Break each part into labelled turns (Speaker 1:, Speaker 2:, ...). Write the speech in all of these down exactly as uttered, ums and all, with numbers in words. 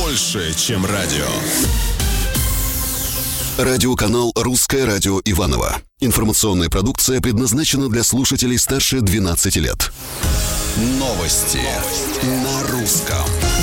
Speaker 1: больше, чем радио.
Speaker 2: Радиоканал «Русское радио Иваново». Информационная продукция предназначена для слушателей старше двенадцати лет.
Speaker 1: Новости на русском.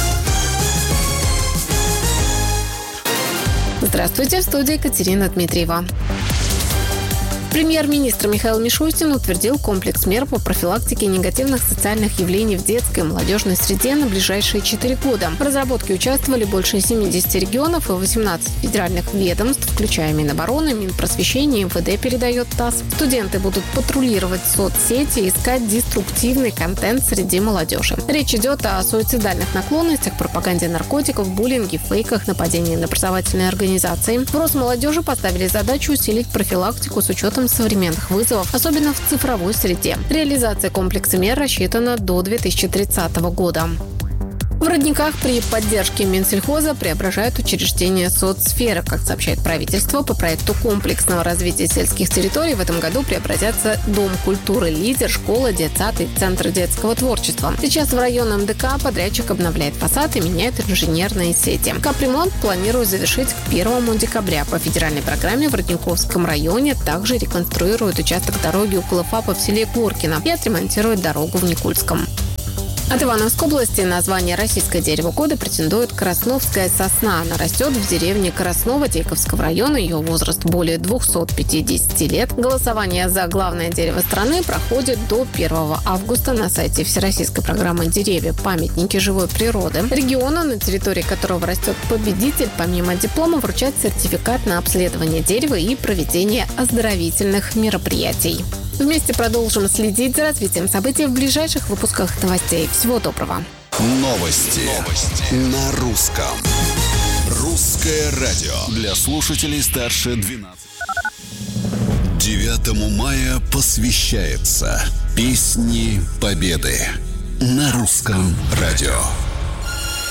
Speaker 3: Здравствуйте, в студии Екатерина Дмитриева. Премьер-министр Михаил Мишустин утвердил комплекс мер по профилактике негативных социальных явлений в детской и молодежной среде на ближайшие четыре года. В разработке участвовали больше семидесяти регионов и восемнадцать федеральных ведомств, включая Минобороны, Минпросвещения, эм вэ дэ, передает ТАСС. Студенты будут патрулировать соцсети и искать деструктивный контент среди молодежи. Речь идет о суицидальных наклонностях, пропаганде наркотиков, буллинге, фейках, нападении на образовательные организации. В Росмолодежи поставили задачу усилить профилактику с учетом современных вызовов, особенно в цифровой среде. Реализация комплекса мер рассчитана до две тысячи тридцатого года. В Родниках при поддержке Минсельхоза преображают учреждения соцсферы. Как сообщает правительство, по проекту комплексного развития сельских территорий в этом году преобразятся Дом культуры «Лидер», школа, детсад и Центр детского творчества. Сейчас в районном эм дэ ка подрядчик обновляет фасад и меняет инженерные сети. Капремонт планирует завершить к первому декабря. По федеральной программе в Родниковском районе также реконструируют участок дороги около ФАПа в селе Горкино и отремонтируют дорогу в Никульском. От Ивановской области на звание «Российское дерево года» претендует красновская сосна. Она растет в деревне Красново Тейковского района. Ее возраст более двухсот пятидесяти лет. Голосование за главное дерево страны проходит до первого августа на сайте Всероссийской программы «Деревья. Памятники живой природы». Региону, на территории которого растет победитель, помимо диплома вручает сертификат на обследование дерева и проведение оздоровительных мероприятий. Вместе продолжим следить за развитием событий в ближайших выпусках новостей. Всего доброго.
Speaker 1: Новости, Новости. на русском. Русское радио для слушателей старше двенадцати. девятому мая посвящается Песни Победы на Русском радио.